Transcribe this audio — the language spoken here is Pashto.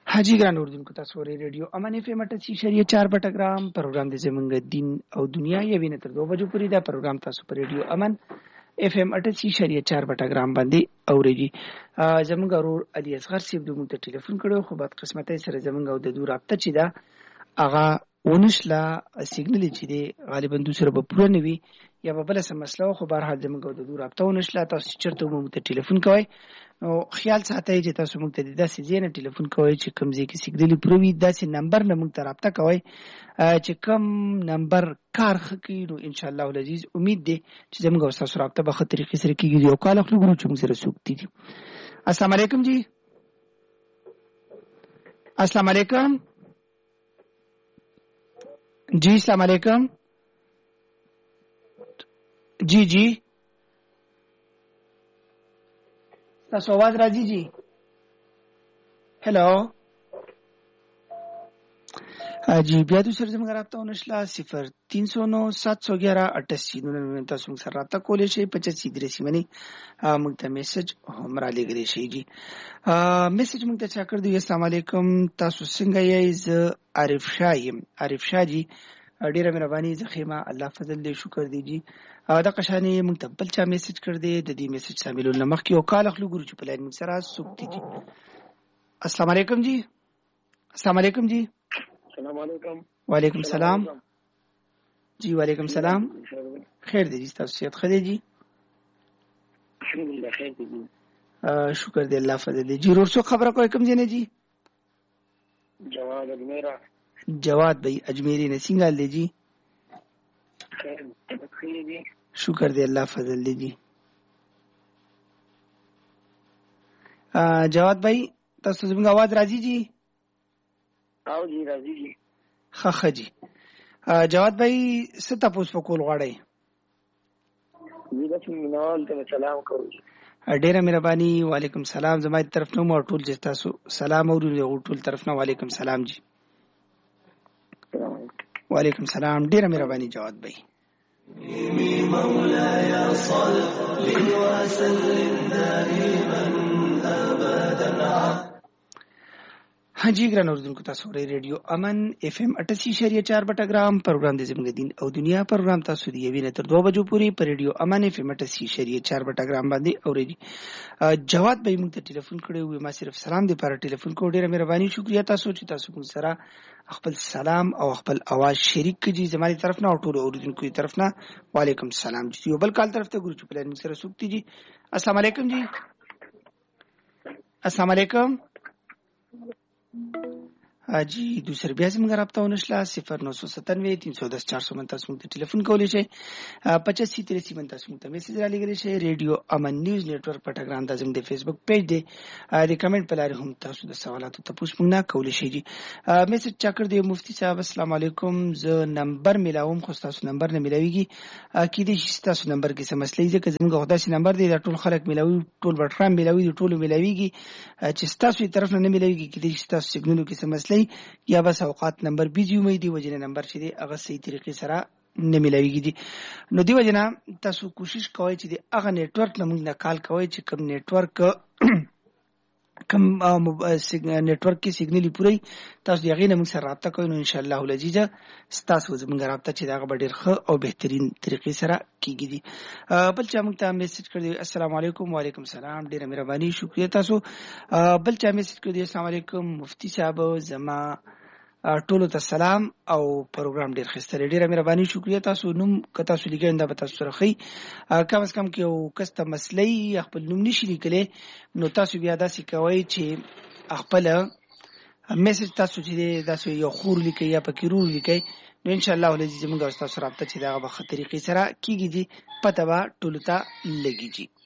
حاجی ګران اوردونکو تاسو ورې ریډیو امن اف ام 88.4 پټګرام پروګرام د زمونږ دین او دنیا یوې نه تر 2 بجو پورې دا پروګرام تاسو په ریډیو امن اف ام 88.4 پټګرام باندې اورېږي. زمونږ ورور علي اصغر سیب د مونږ ته ټلیفون کړو خو بد قسمتۍ سره زمونږ او د دوه رابطه چې دا هغه ونشلا سیګنل چې دی غالبا دوسر به پوره نه وي یا به بل څه مسله خو بهر حال زمونږ او د دوه رابطه ونشلا. تاسو چیرته مونږ ته ټلیفون کوئ نو خیال ساتئ چې تاسو مونږ ته د داسې ځای نه ټلیفون کوئ چې کوم ځای کې سیګنل پوره وي داسې نمبر نه مونږ ته رابطه کوئ چې کوم نمبر کار ښه کوي نو انشاءالله العزیز امید دی چې زمونږ او ستاسو رابطه به ښه طریقې سره کېږي. یو کال اخلو ګورو چې مونږ سره څوک دي. السلام علیکم جی. السلام علیکم جی. السلام علیکم جی جی. تاسو आवाज راځي جی. هلو جی بیا د سره زموږ رابطه ونشله 0309711899 تاسو سره رابطه کولای شئ 85 درې منی موږ ته میسج هم را لګري شي جی. میسج موږ ته چا کړ دی. السلام علیکم تاسو څنګه یې؟ زه عارف شاه یم. عارف شاه جی ډیره مهرباني زخیمه الله فضل دې شکر دی جی. دا قشانه موږ ته بل چا میسج کړ دی د دې میسج شاملونه مخکې او کال اخلو ګورو چې په لاین موږ سره سوکتی جی. السلام علیکم جی. السلام علیکم جی. السلام علیکم. وعلیکم السلام جی. وعلیکم السلام. خیر دی جی. تاسو صحت ښه دی جی؟ الحمدلله خیر دی جی. شکر دی الله فضل دی جی. ورسو خبره کوي کوم ځای نه جی؟ جواد اجمیرا. جواد بھائی اجمیری نے څنګه دی جی؟ خیر دی شکر دی الله فضل دی جی. جواد بھائی تاسو زموږ आवाज راځي جی؟ او جی راځي جی. ښه جی. جواد بھائی څه تاسو په کول غواړئ؟ جی بس مینوال ته سلام کوم. ډیره مهرباني. وعلیکم السلام. زما طرف نه مو ټول چې تاسو سلام اورو ټول طرف نه وعلیکم السلام جی. وعلیکم السلام. ډیره مهرباني جواد بھائی. مولاي صل وسلم دائما ابدا. حاجی ګران اوردونکو تاسو ورې ریډیو امن اف ام 88.4 پټګرام پروګرام د زموږ دین او دنیا پروګرام تاسو دی یوې نه تر 2 بجو پورې په ریډیو امن اف ام 88.4 پټګرام باندې اورېږي. جواد به موږ ته ټلیفون کړی و ما صرف سلام دی پر ټلیفون کو. ډیره مهرباني شکریا تاسو چې تاسو موږ سره خپل سلام او خپل आवाज شریک کړي زماري طرف نه او ټول اوردونکو طرف نه وعلیکم السلام جی. یو بل کال طرف ته ګورو چې په لین سره سوکتی جی. السلام علیکم جی. السلام علیکم جی. دوسر بیا زموږ رابطه ونشله 0997 تاسو موږ ته ټلیفون کولی شئ 85 30 تاسو موږ ته میسج را لګلی شئ. ریډیو امن نیوز نیټورک پټګرام دا زموږ د فیسبوک پیج دی. د کمنټ په لارې هم تاسو د سوالاتو تپوس موږ نه کولی شئ جی. میسج چا کړ دی مفتی صاحب السلام علیکم. زه نمبر ملاوم خو تاسو نمبر نه ملاویږي کیدې چې تاسو نمبر کې څه مسلې ځکه زموږ خدای سي نمبر دی دا ټول خلک ملاوي ټول بټرام ملاوي ټول ملاويږي چې تاسو طرف نه ملاويږي کیدې چې تاسو سیګنالو کې څه مسلې یا بس اوقات نمبر بيزي امید دی وجنه نمبر چې دی هغه صحیح طریقې سره نه ملاويږي دي. نو دی وجنه تاسو کوشش کوئ چې هغه نیټورک نه موږ نه کال کوئ چې کوم نیټورک کم نیټورک کې سیګنال پوری تاسو یې غوښنه موږ سره رابطه کوئ نو ان شاء الله العزیز تاسو زموږ رابطه چې دا ډېر ښه او بهترین طریقې سره کیږي. بل چا موږ ته میسج کړی السلام علیکم. وعلیکم السلام. ډېر مهرباني شکریہ تاسو. بل چا میسج کړی السلام علیکم مفتی صاحب زما ټولو ته سلام او پروګرام ډیر ښه ستړي. ډیره مهرباني شکریہ تاسو. نوم کتا سو لیکل دا به تاسو سره خي کم از کم کې یو کسته مسلې خپل نوم نشي لیکلې نو تاسو بیا داسې کوئ چې خپل میسج تاسو چې تاسو یو خور لیکي یا پکې رو لیکي نو ان شاء الله ولې زموږ تاسو رابطه چې دا به خطرې سره کیږي پته به ټولو ته لګیږي.